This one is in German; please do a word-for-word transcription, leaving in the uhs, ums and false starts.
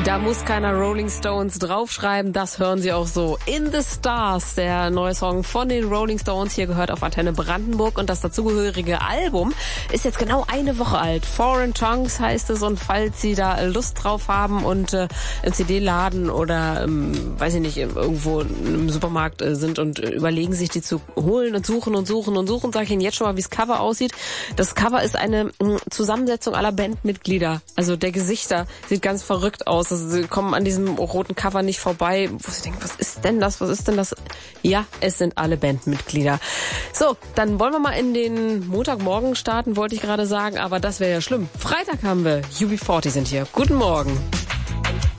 Da muss keiner Rolling Stones draufschreiben, das hören Sie auch so. In the Stars, der neue Song von den Rolling Stones, hier gehört auf Antenne Brandenburg, und das dazugehörige Album ist jetzt genau eine Woche alt. Foreign Tongues heißt es, und falls Sie da Lust drauf haben und äh, im C D-Laden oder, ähm, weiß ich nicht, irgendwo im Supermarkt äh, sind und äh, überlegen, sich die zu holen und suchen und suchen und suchen, sage ich Ihnen jetzt schon mal, wie das Cover aussieht. Das Cover ist eine mh, Zusammensetzung aller Bandmitglieder, also der Gesichter sieht ganz verrückt aus. Also sie kommen an diesem roten Cover nicht vorbei, wo sie denken, was ist denn das, was ist denn das? Ja, es sind alle Bandmitglieder. So, dann wollen wir mal in den Montagmorgen starten, wollte ich gerade sagen, aber das wäre ja schlimm. Freitag haben wir, U B vierzig sind hier. Guten Morgen.